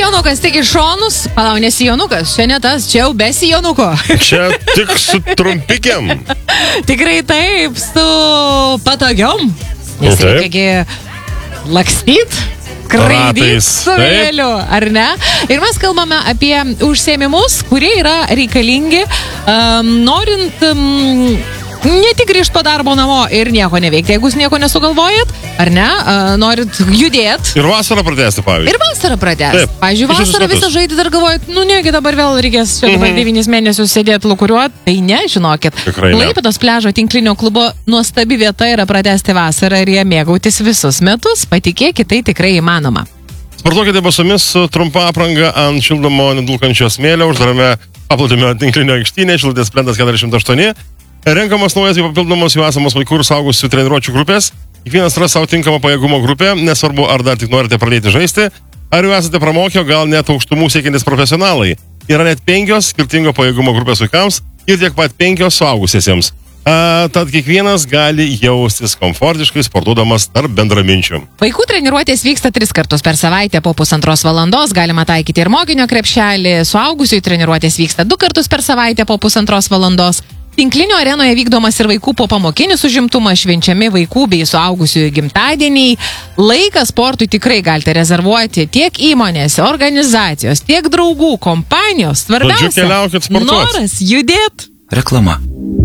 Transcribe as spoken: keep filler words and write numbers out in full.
sijonukas tik iš šonus. Palau, ne sijonukas, čia ne tas, čia jau be sijonuko. Čia tik su trumpikiam. Tikrai taip, su patogiom. Nes Taip. reikiagi lakstyt, skraidyt Ratais, su vėliu, ar ne? Ir mes kalbame apie užsiėmimus, kurie yra reikalingi, um, norint... Um, ne tik grįžti po darbo namo ir nieko neveikti, jeigu jūs nieko nesugalvojat, ar ne, uh, norit judėt. Ir vasarą pratęsti, pavyzdžiui. Ir vasarą pratęsti. Taip. Pavyzdžiui, Visus vasarą metus. visą žaidį dar galvojat, nu negi dabar vėl reikės čia dabar Mhm. devynis mėnesius sėdėti lukuriuot. Tai ne, žinokit. Tikrai ne. Klaipėdos pliažo tinklinio klubo nuostabi vieta yra pratęsti vasarą ir ją mėgautis visus metus. Patikėkit, tai tikrai įmanoma. Sportuokite basomis su trumpa apranga ant šildomo nedulkančio smėlio, uždarame paplūdimio tinklinio aikštynė, Šilutės plentas keturiasdešimt aštuoni. Renkamas naujas bei papildomos jau esamos vaikų ir saugusių treniruočių grupės. Kiekvienas ras savo tinkamą pajėgumo grupę, nesvarbu ar dar tik norite pradėti žaisti, ar jau esate pramokę, gal net aukštumų siekiantis profesionalai. Yra net penkios skirtingo pajėgumo grupės vaikams ir tiek pat penkios suaugusiesiems. A, tad kiekvienas gali jaustis komfortiškai sportuodamas tarp bendraminčių. Vaikų treniruotės vyksta tris kartus per savaitę po pusantros valandos, galima taikyti ir mokinio krepšelį, suaugusiųjų treniruotės vyksta du kartus per savaitę po pusantros valandos. Tinklinio arenoje vykdomas ir vaikų popamokinis užimtumas, švenčiami vaikų bei suaugusiųjų gimtadieniai. Laiką sportui tikrai galite rezervuoti tiek įmonės, organizacijos, tiek draugų, kompanijos. Žodžiu, Svarbiausia, keliaukit sportuot. noras judėt. Reklama.